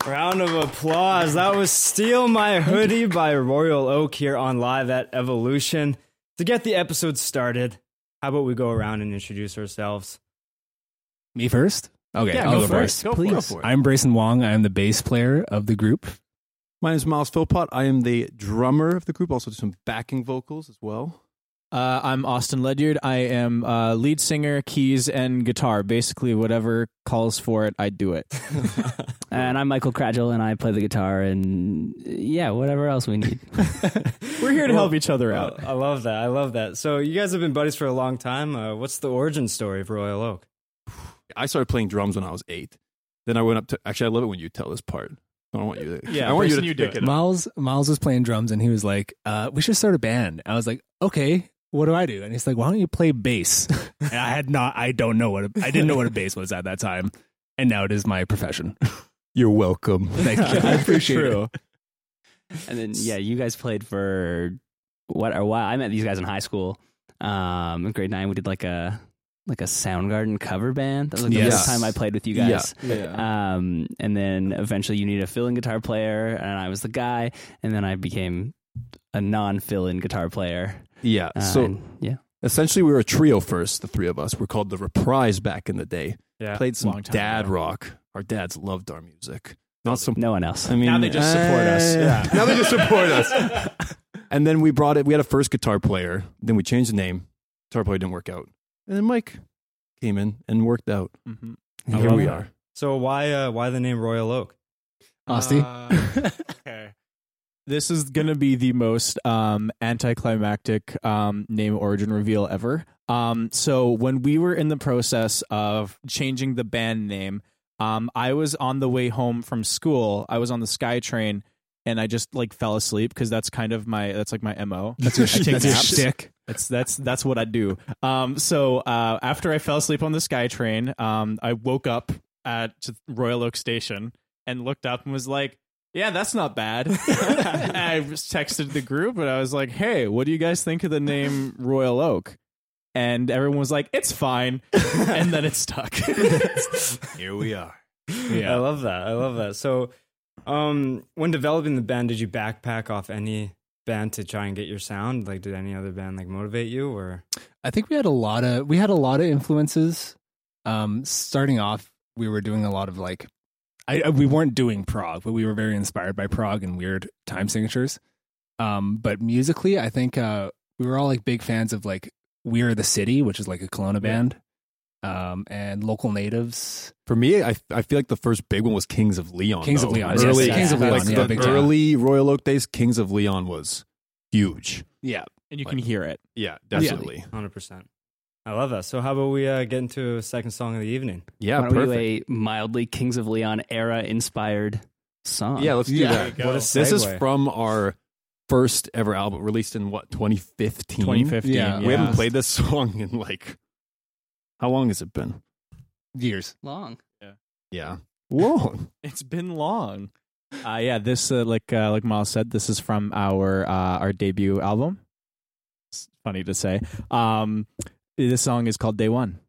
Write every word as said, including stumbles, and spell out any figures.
Round of applause. That was Steal My Hoodie by Royal Oak here on Live at Evolution. To get the episode started, how about we go around and introduce ourselves? Me first? Okay, Yeah, I'll go go for first. it. Go Please. for it. Go for it. I'm Brayson Wong. I am the bass player of the group. My name is Miles Philpott. I am the drummer of the group. Also do some backing vocals as well. Uh, I'm Austin Ledyard. I am uh, lead singer, keys, and guitar. Basically, whatever calls for it, I do it. And I'm Michael Cradgel, and I play the guitar, and yeah, whatever else we need. We're here to Well, help each other out. I love that. I love that. So you guys have been buddies for a long time. Uh, what's the origin story of Royal Oak? I started playing drums when I was eight. Then I went up to. Actually, I love it when you tell this part. I don't want you to. Yeah, I want you Brayson, to you do pick it. it up. Miles Miles was playing drums and he was like, uh, we should start a band. I was like, okay, what do I do? And he's like, why don't you play bass? And I had not, I don't know what, a, I didn't know what a bass was at that time. And now it is my profession. You're welcome. Thank you. I appreciate True. it. And then, yeah, you guys played for what a while. I met these guys in high school. Um, in grade nine, we did like a like a Soundgarden cover band. That was like the Yes. first time I played with you guys. Yeah. Um, and then eventually, you need a fill-in guitar player, and I was the guy. And then I became a non-fill-in guitar player. Yeah. Uh, So and, yeah, essentially, we were a trio first. The three of us. We're called the Reprise back in the day. Yeah. Played some Long time dad ago. rock. Our dads loved our music. Not some. no one else. I mean, Now they just support us. eh, Yeah. Now they just support us. And then we brought it. We had a first guitar player. Then we changed the name. Guitar player didn't work out. And then Mike came in and worked out. Mm-hmm. And I here love we that. are. So why uh, why the name Royal Oak? Austin? Uh, okay. This is going to be the most um, anticlimactic um, name origin reveal ever. Um, so when we were in the process of changing the band name, um, I was on the way home from school. I was on the SkyTrain, and I just like fell asleep because that's kind of my that's like my M O. That's your, I take that's your naps. shtick. That's that's that's what I do. Um, so uh, after I fell asleep on the SkyTrain, um, I woke up at Royal Oak Station and looked up and was like, "Yeah, that's not bad." And I just texted the group and I was like, "Hey, what do you guys think of the name Royal Oak?" And everyone was like, "It's fine," and then it stuck. Here we are. I love that. I love that. So, um, when developing the band, did you backpack off any band to try and get your sound? Like, did any other band like motivate you, or? I think we had a lot of, we had a lot of influences. Um, starting off, we were doing a lot of like, I, I- we weren't doing prog, but we were very inspired by prog and weird time signatures. Um, but musically, I think uh, we were all like big fans of like We Are the City, which is like a Kelowna band, um, and Local Natives. For me, I I feel like the first big one was Kings of Leon. Kings of though. Leon, Early, yes, Kings of like Leon, yeah, the big time. early Royal Oak days, Kings of Leon was huge. Yeah. And you can hear it. Yeah, definitely. one hundred percent. I love that. So how about we uh, get into a second song of the evening? Yeah, Why don't perfect. we do a mildly Kings of Leon era inspired song? Yeah, let's do Yeah. that. What a This is segue. from our first ever album, released in what, twenty fifteen? twenty fifteen. Yeah. We haven't played this song in like, how long has it been? Years. long. Yeah. Long. It's been long. Uh, yeah, this uh, like uh, like Miles said, this is from our uh, our debut album. It's funny to say. Um, this song is called Day One.